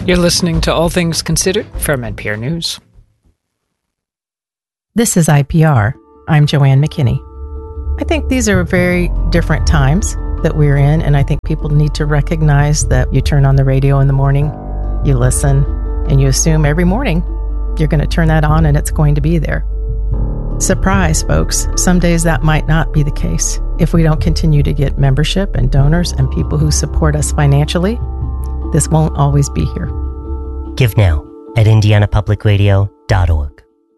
You're listening to All Things Considered from NPR News. This is IPR. I'm Joanne McKinney. I think these are very different times that we're in, and I think people need to recognize that you turn on the radio in the morning, you listen, and you assume every morning you're going to turn that on and it's going to be there. Surprise, folks. Some days that might not be the case. If we don't continue to get membership and donors and people who support us financially, this won't always be here. Give now at indianapublicradio.org.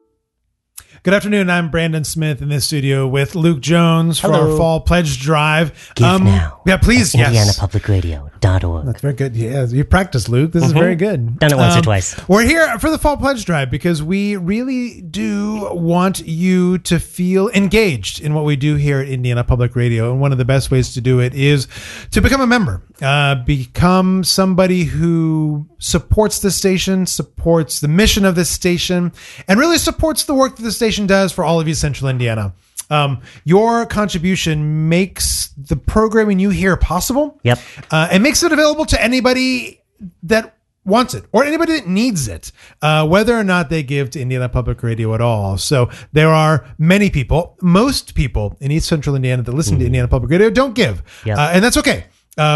Good afternoon. I'm Brandon Smith in this studio with Luke Jones for our Fall Pledge Drive. Give now. Yeah, please. Yes. indianapublicradio.org. That's very good. Yeah, you practiced, Luke. This is very good. Done it once or twice. We're here for the Fall Pledge Drive because we really do want you to feel engaged in what we do here at Indiana Public Radio. And one of the best ways to do it is to become a member. Become somebody who supports the station, supports the mission of this station, and really supports the work that the station does for all of you Central Indiana. Your contribution makes the programming you hear possible. Yep. And makes it available to anybody that wants it or anybody that needs it, whether or not they give to Indiana Public Radio at all. So there are many people, most people in East Central Indiana that listen to Indiana Public Radio don't give. Yep. And that's okay.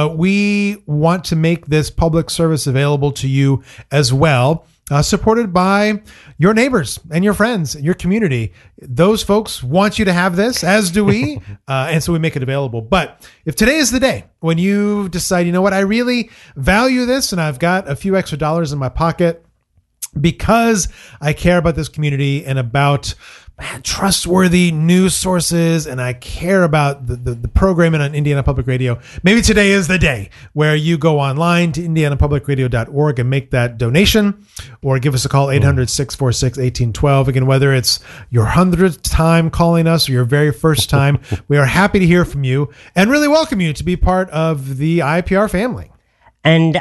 We want to make this public service available to you as well, supported by your neighbors and your friends and your community. Those folks want you to have this, as do we. And so we make it available. But if today is the day when you decide, you know what, I really value this and I've got a few extra dollars in my pocket because I care about this community and about trustworthy news sources, and I care about the programming on Indiana Public Radio. Maybe today is the day where you go online to indianapublicradio.org and make that donation, or give us a call, 800-646-1812. Again, whether it's your 100th time calling us or your very first time, we are happy to hear from you and really welcome you to be part of the IPR family. And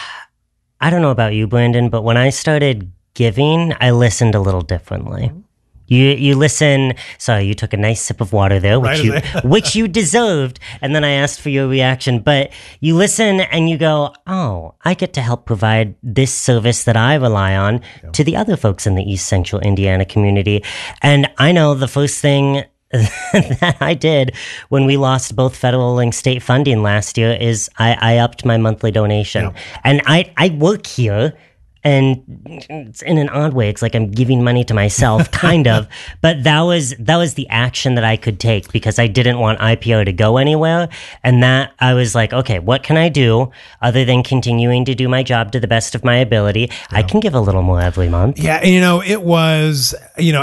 I don't know about you, Brandon, but when I started giving, I listened a little differently. You listen. Sorry, you took a nice sip of water there, which you deserved. And then I asked for your reaction. But you listen and you go, oh, I get to help provide this service that I rely on to the other folks in the East Central Indiana community. And I know the first thing that I did when we lost both federal and state funding last year is I upped my monthly donation. And I work here. And it's in an odd way, it's like I'm giving money to myself, kind of. But that was the action that I could take because I didn't want IPR to go anywhere. And that I was like, okay, what can I do other than continuing to do my job to the best of my ability? I can give a little more every month. Yeah, and it was,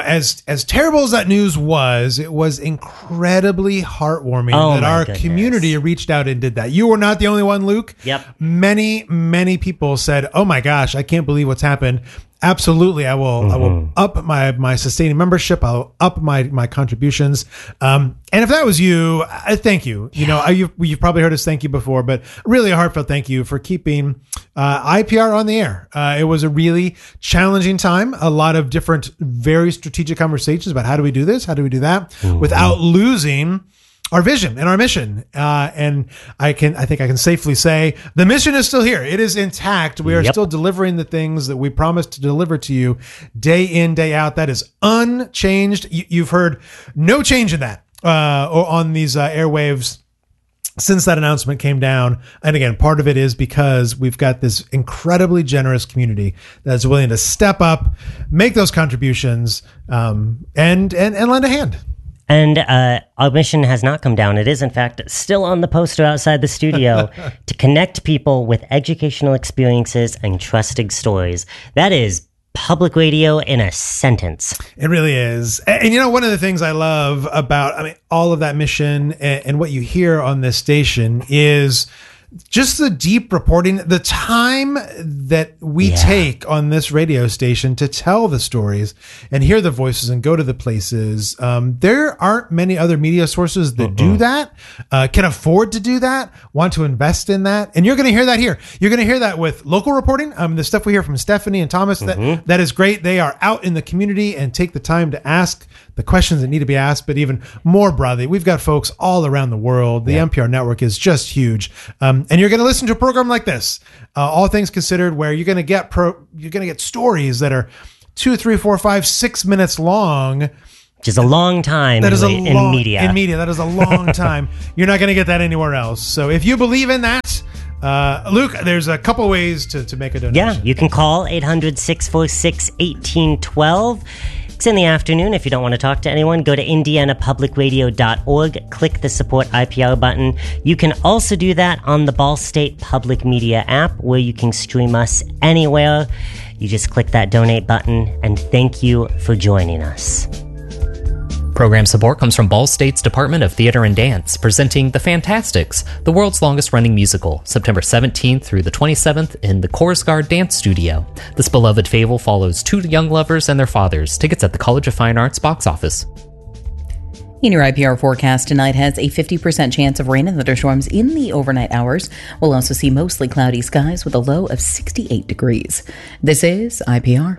as terrible as that news was, it was incredibly heartwarming that our community reached out and did that. You were not the only one, Luke. Yep. Many, many people said, oh my gosh, I can't believe what's happened. Absolutely. I will up my sustaining membership. I'll up my contributions. And if that was you, I thank you. You've probably heard us thank you before, but really a heartfelt thank you for keeping IPR on the air. It was a really challenging time. A lot of different, very strategic conversations about how do we do this? How do we do that without losing our vision and our mission. And I think I can safely say the mission is still here. It is intact. We are still delivering the things that we promised to deliver to you day in, day out. That is unchanged. You've heard no change in that on these airwaves since that announcement came down. And again, part of it is because we've got this incredibly generous community that's willing to step up, make those contributions, and lend a hand. And our mission has not come down. It is, in fact, still on the poster outside the studio to connect people with educational experiences and trusted stories. That is public radio in a sentence. It really is. And one of the things I love about all of that mission and what you hear on this station is just the deep reporting, the time that we take on this radio station to tell the stories and hear the voices and go to the places. There aren't many other media sources that do that, can afford to do that, want to invest in that. And you're going to hear that here. You're going to hear that with local reporting. The stuff we hear from Stephanie and Thomas, that is great. They are out in the community and take the time to ask the questions that need to be asked. But even more broadly, we've got folks all around the world. The NPR network is just huge. And you're going to listen to a program like this, All Things Considered, where you're going to get stories that are 2, 3, 4, 5, 6 minutes long. Which is a long time in media. In media, that is a long time. You're not going to get that anywhere else. So if you believe in that, Luke, there's a couple ways to make a donation. Yeah, you can call 800-646-1812. It's in the afternoon. If you don't want to talk to anyone, go to indianapublicradio.org, click the support IPR button. You can also do that on the Ball State Public Media app, where you can stream us anywhere. You just click that donate button, and thank you for joining us. Program support comes from Ball State's Department of Theater and Dance, presenting The Fantastics, the world's longest-running musical, September 17th through the 27th in the Korsgaard Dance Studio. This beloved fable follows 2 young lovers and their fathers. Tickets at the College of Fine Arts box office. In your IPR forecast tonight has a 50% chance of rain and thunderstorms in the overnight hours. We'll also see mostly cloudy skies with a low of 68 degrees. This is IPR.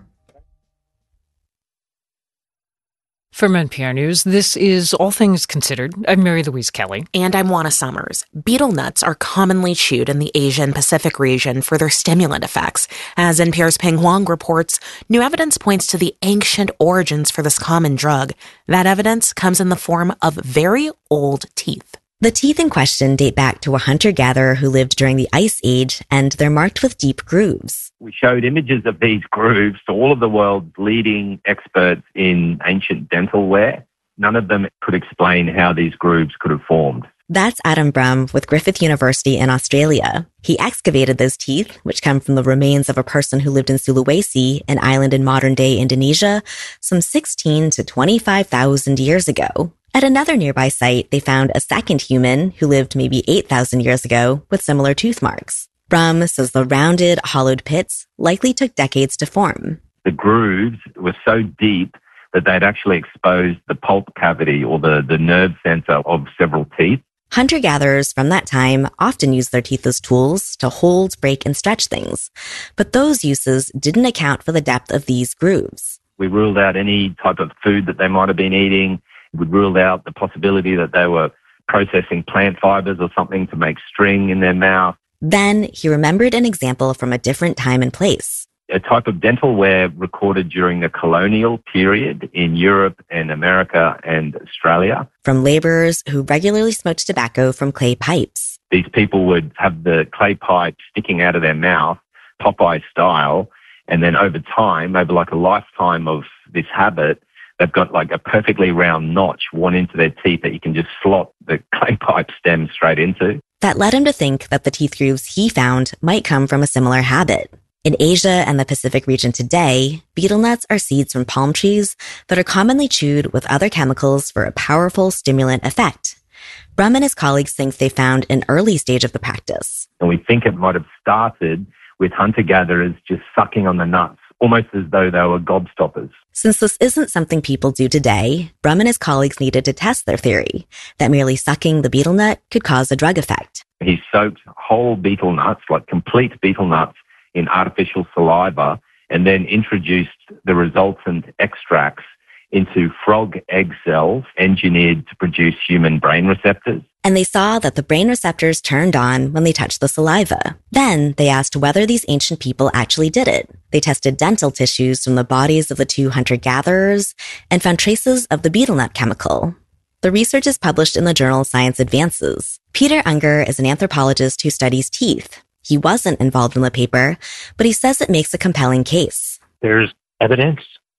From NPR News, this is All Things Considered. I'm Mary Louise Kelly. And I'm Juana Summers. Betel nuts are commonly chewed in the Asian-Pacific region for their stimulant effects. As NPR's Peng Huang reports, new evidence points to the ancient origins for this common drug. That evidence comes in the form of very old teeth. The teeth in question date back to a hunter-gatherer who lived during the Ice Age, and they're marked with deep grooves. We showed images of these grooves to all of the world's leading experts in ancient dental wear. None of them could explain how these grooves could have formed. That's Adam Brum with Griffith University in Australia. He excavated those teeth, which come from the remains of a person who lived in Sulawesi, an island in modern-day Indonesia, some 16 to 25,000 years ago. At another nearby site, they found a second human who lived maybe 8,000 years ago with similar tooth marks. Brum says the rounded, hollowed pits likely took decades to form. The grooves were so deep that they'd actually exposed the pulp cavity or the nerve center of several teeth. Hunter-gatherers from that time often used their teeth as tools to hold, break, and stretch things. But those uses didn't account for the depth of these grooves. We ruled out any type of food that they might have been eating. We ruled out the possibility that they were processing plant fibers or something to make string in their mouth. Then he remembered an example from a different time and place. A type of dental wear recorded during the colonial period in Europe and America and Australia. From laborers who regularly smoked tobacco from clay pipes. These people would have the clay pipe sticking out of their mouth, Popeye style, and then over time, over like a lifetime of this habit, they've got like a perfectly round notch worn into their teeth that you can just slot the clay pipe stem straight into. That led him to think that the teeth grooves he found might come from a similar habit. In Asia and the Pacific region today, betel nuts are seeds from palm trees that are commonly chewed with other chemicals for a powerful stimulant effect. Brum and his colleagues think they found an early stage of the practice. And we think it might have started with hunter-gatherers just sucking on the nuts, almost as though they were gobstoppers. Since this isn't something people do today, Brum and his colleagues needed to test their theory that merely sucking the betel nut could cause a drug effect. He soaked whole betel nuts, like complete betel nuts, in artificial saliva and then introduced the resultant extracts into frog egg cells engineered to produce human brain receptors. And they saw that the brain receptors turned on when they touched the saliva. Then they asked whether these ancient people actually did it. They tested dental tissues from the bodies of the 2 hunter-gatherers and found traces of the betel nut chemical. The research is published in the journal Science Advances. Peter Unger is an anthropologist who studies teeth. He wasn't involved in the paper, but he says it makes a compelling case. There's evidence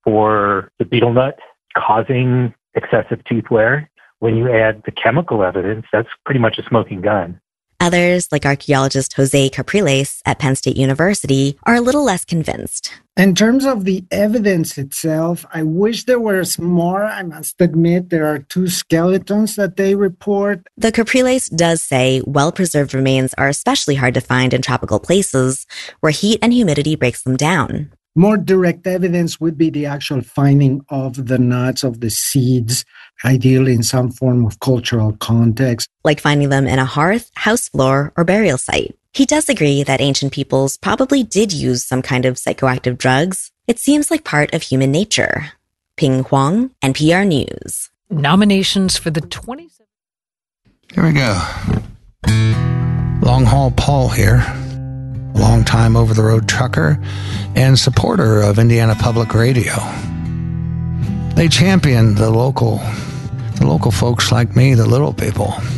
for the betel nut causing excessive tooth wear. When you add the chemical evidence, that's pretty much a smoking gun. Others, like archaeologist Jose Capriles at Penn State University, are a little less convinced. In terms of the evidence itself, I wish there was more. I must admit, there are 2 skeletons that they report. The Capriles does say well-preserved remains are especially hard to find in tropical places where heat and humidity breaks them down. More direct evidence would be the actual finding of the nuts, of the seeds, ideally in some form of cultural context. Like finding them in a hearth, house floor, or burial site. He does agree that ancient peoples probably did use some kind of psychoactive drugs. It seems like part of human nature. Peng Huang, NPR News. Nominations for the 27th. Here we go. Long Haul Paul here, longtime over-the-road trucker and supporter of Indiana Public Radio. They champion the local folks like me, the little people.